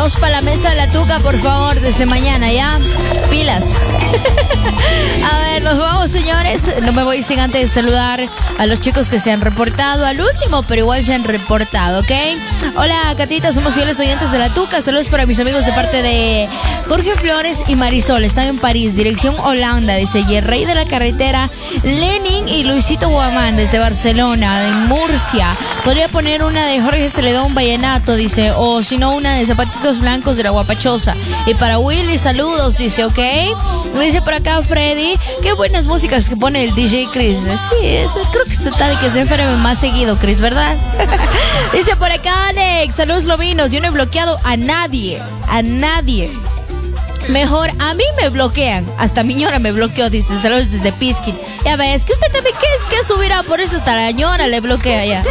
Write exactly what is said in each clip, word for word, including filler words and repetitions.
Dos para la mesa de la tuca, por favor, desde mañana, ¿ya? Pilas. A ver, nos vamos, señores. No me voy sin antes saludar a los chicos que se han reportado al último, pero igual se han reportado, ¿ok? Hola, Catita, somos fieles oyentes de la tuca. Saludos para mis amigos de parte de Jorge Flores y Marisol. Están en París, dirección Holanda, dice. Y el rey de la carretera, Lenin y Luisito Guamán, desde Barcelona, de Murcia. Podría poner una de Jorge Celedón Vallenato, dice. O si no, una de Zapatitos Blancos de la Guapachosa. Y para Willy, saludos, dice, ¿ok? Dice por acá Freddy, qué buenas músicas que pone el D J Chris. Sí, creo que se está de que se enferme más seguido, Chris, ¿verdad? Dice por acá Alex, saludos lobinos. Yo no he bloqueado a nadie, a nadie. Mejor a mí me bloquean. Hasta mi ñora me bloqueó, dice. Saludos desde Piskin. Ya ves, que usted también, ¿qué, qué subirá? Por eso hasta la ñora le bloquea ya.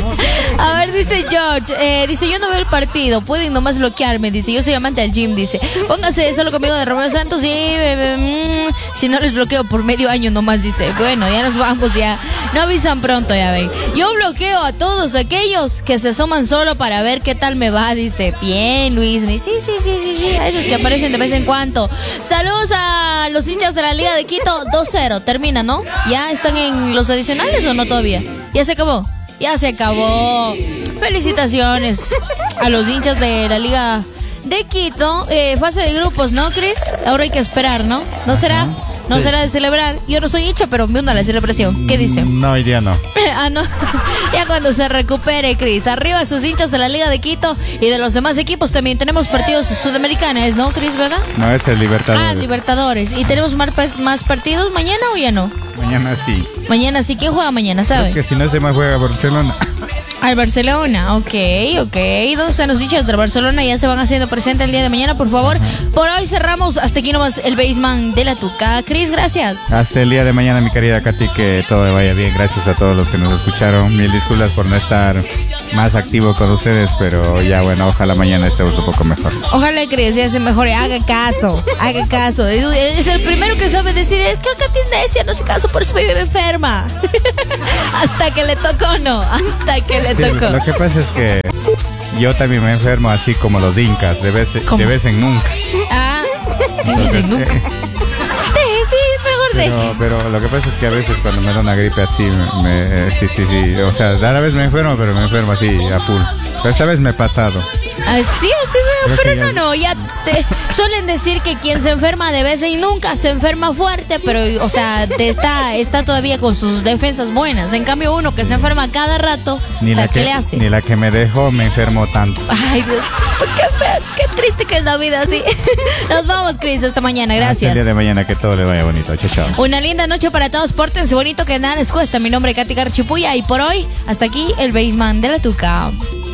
A ver, dice George. Eh, dice, yo no veo el partido. Pueden nomás bloquearme. Dice, yo soy amante del gym. Dice, póngase solo conmigo de Romeo Santos y eh, mm, si no les bloqueo por medio año nomás. Dice, bueno, ya nos vamos ya. No avisan pronto, ya ven. Yo bloqueo a todos aquellos que se asoman solo para ver qué tal me va. Dice, bien, Luis. Sí, sí, sí, sí, sí. A esos que aparecen de vez en cuando. Saludos a los hinchas de la Liga de Quito. dos cero, termina, ¿no? ¿Ya están en los adicionales o no todavía? ¿Ya se acabó? Ya se acabó. Felicitaciones a los hinchas de la Liga de Quito. Eh, fase de grupos, ¿no, Chris? Ahora hay que esperar, ¿no? ¿No será? No sí. Será de celebrar. Yo no soy hincha, pero me uno a la celebración. ¿Qué dice? No, hoy día no. Ah, no. Ya cuando se recupere, Chris. Arriba sus hinchas de la Liga de Quito y de los demás equipos. También tenemos partidos sudamericanos, ¿no, Chris, verdad? No, este es Libertadores. Ah, Libertadores. ¿Y tenemos más, más partidos mañana o ya no? Mañana sí. Mañana sí. ¿Quién juega mañana, sabe? Creo que si no se más juega Barcelona. Al Barcelona, ok, ok. ¿Dónde están los hinchas del Barcelona? Ya se van haciendo presente el día de mañana, por favor. Por hoy cerramos hasta aquí nomás el Baseman de la Tuca. Chris, gracias. Hasta el día de mañana, mi querida Katy, que todo vaya bien. Gracias a todos los que nos escucharon. Mil disculpas por no estar más activo con ustedes, pero ya bueno, ojalá mañana estemos un poco mejor. Ojalá, Chris, ya se mejore. Haga caso, haga caso. Es el primero que sabe decir, es que Katy es necia, no hace caso, por eso vive enferma. Hasta que le tocó, no, hasta que le Sí, tocó. Lo que pasa es que yo también me enfermo así como los incas, de vez, de vez en nunca. Ah, de vez en nunca. Eh, Deje, sí, mejor deje. pero, pero lo que pasa es que a veces cuando me da una gripe así, me, me- sí, sí, sí. O sea, rara vez me enfermo, pero me enfermo así a full. Pero esta vez me he pasado. Así, así veo, Creo pero que no, ya- no, ya te suelen decir que quien se enferma de vez en nunca se enferma fuerte, pero, o sea, te está, está todavía con sus defensas buenas. En cambio, uno que se enferma cada rato, Ni o sea, la ¿qué que, le hace? ni la que me dejó me enfermó tanto. Ay, Dios, qué feo, qué triste que es la vida así. Nos vamos, Chris, hasta mañana, Hasta el gracias. día de mañana, que todo le vaya bonito. Chao, chao. Una linda noche para todos, pórtense bonito que nada les cuesta. Mi nombre es Katy Garchipuya y por hoy, hasta aquí el Baseman de la Tuca.